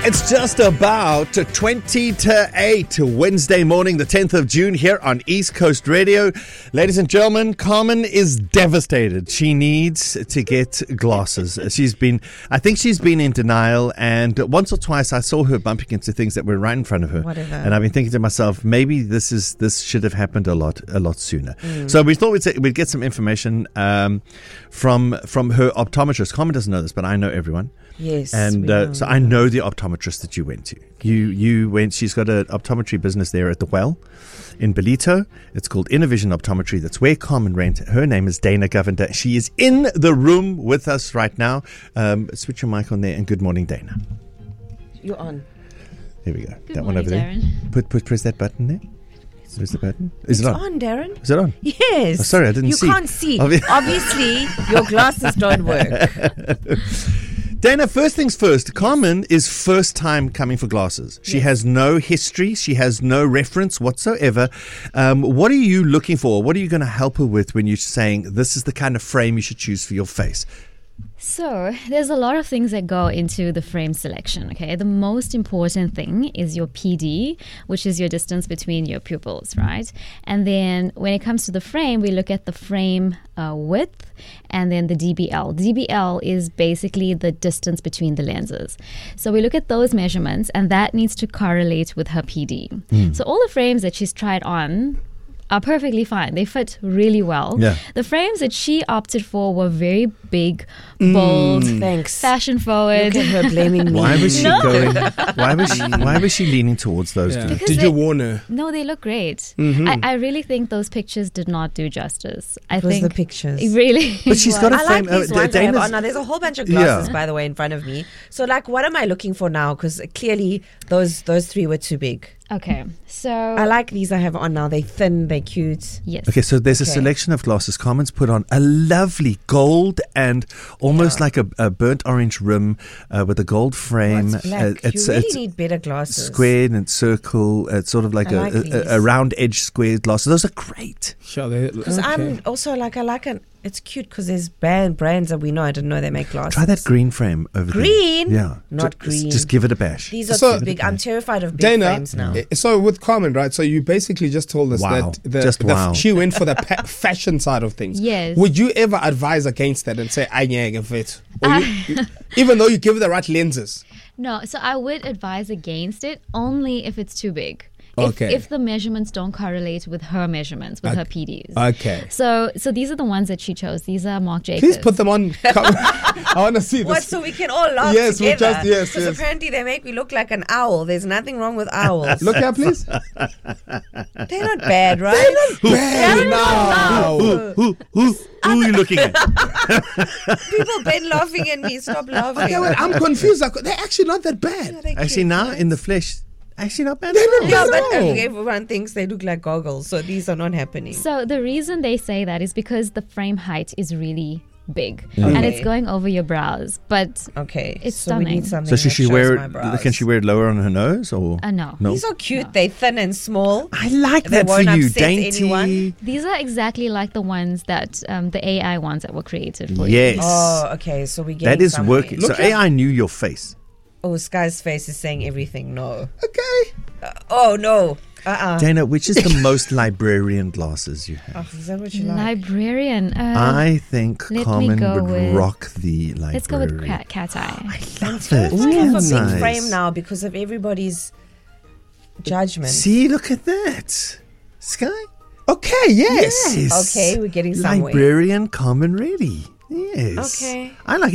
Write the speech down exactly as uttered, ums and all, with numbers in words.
It's just about twenty to eight, Wednesday morning, the tenth of June, here on East Coast Radio. Ladies and gentlemen, Carmen is devastated. She needs to get glasses. She's been, I think she's been in denial, and once or twice I saw her bumping into things that were right in front of her. Whatever. And I've been thinking to myself, maybe this is this should have happened a lot, a lot sooner. Mm. So we thought we'd, say, we'd get some information um, from from her optometrist. Carmen doesn't know this, but I know everyone. Yes. And uh, so I know the optometrist that you went to. You you went. She's got an optometry business there at the Well in Ballito. It's called Innovision Optometry. That's where Carmen went. Her name is Dana Govender. She is in the room with us right now. Um, switch your mic on there, and good morning, Dana. You're on. There we go. Good that morning, one over there. Darren. Put put press that button there. Where's the button? Is it's it on? on, Darren. Is it on? Yes. Oh, sorry, I didn't you see. You can't see. Obvi- Obviously, your glasses don't work. Dana, first things first, Carmen is first time coming for glasses. She Yes. has no history. She has no reference whatsoever. Um, what are you looking for? What are you going to help her with when you're saying this is the kind of frame you should choose for your face? So there's a lot of things that go into the frame selection, okay? The most important thing is your P D, which is your distance between your pupils, right? And then when it comes to the frame, we look at the frame uh, width and then the D B L. D B L is basically the distance between the lenses. So we look at those measurements, and that needs to correlate with her P D. Mm. So all the frames that she's tried on are perfectly fine. They fit really well. Yeah. The frames that she opted for were very big, bold, Mm. Thanks. fashion forward. Look at her blaming me. Why was she No. going? Why was she? Why was she leaning towards those Yeah. two? Because Did they- you warn her? No, they look great. Mm-hmm. I, I really think those pictures did not do justice. I It was think the pictures. It really. But she's got a I frame. like these uh, ones I have Dana's- on now. There's a whole bunch of glasses, Yeah. by the way, in front of me. So, like, what am I looking for now? Because clearly those those three were too big. Okay, so I like these I have on now. They're thin, they're cute. yes. Okay, so there's a Okay. selection of glasses. Carmen's put on a lovely gold and almost Yeah. like a, a burnt orange rim uh, with a gold frame. Oh, it's black. Uh, it's you really it's need better glasses. squared and circle. It's sort of like, I a, like a, these. a round edge squared glasses. Those are great. Sure, they, Because okay. I'm also like, I like an. It's cute because there's brand brands that we know. I didn't know they make glasses. Try that green frame over Green? there. Yeah, Not Ju- just- green. Just give it a bash. These are So- too big. I'm terrified of big Dana, frames now. eh, so with Carmen, right? So you basically just told us Wow. that the, Just the, wow. she went for the pa- fashion side of things. Yes. Would you ever advise against that and say, I can't fit? Or you, you- even though you give the right lenses? No, so I would advise against it only if it's too big. If, Okay. if the measurements don't correlate with her measurements, with her P Ds. Okay. So, so these are the ones that she chose. These are Marc Jacobs. Please put them on. Come- I want to see this. What? So we can all laugh Yes, we together. just- yes, Because yes. apparently they make me look like an owl. There's nothing wrong with owls. Look here, please. They're not bad, right? Bad now. Who, who, who are you looking at? People been laughing at me. Stop laughing. Okay, wait, I'm confused. Like, they're actually not that bad. They're Actually, cute, now right? in the flesh, actually not bad. They're at all. not Yeah, bad but at all. okay, everyone thinks they look like goggles, so these are not happening. So the reason they say that is because the frame height is really big, Okay. and it's going over your brows. But Okay, It's so we stunning. need something So should that she shows wear my it? brows. Can she wear it lower on her nose or uh, no. no? These are cute. They're thin and small. I like They that for won't you, upset dainty. anyone. These are exactly like the ones that um, the A I ones that were created for you. Yes, Oh, okay. So we get that is working. So Look A I at- knew your face. Oh, Sky's face is saying everything. No. Okay. Uh, oh no. Uh-uh. Dana, which is the most librarian glasses you have? Oh, is that what you like? Librarian. Uh, I think let me Carmen go would with- rock the librarian. let's go with cat, cat eye. I love I'm it. terrified of a That's big nice. frame now because of everybody's judgment. See, look at that. Sky? Okay, yes. Yes. Okay, we're getting somewhere. Librarian Carmen Reddy. Yes. Okay. I like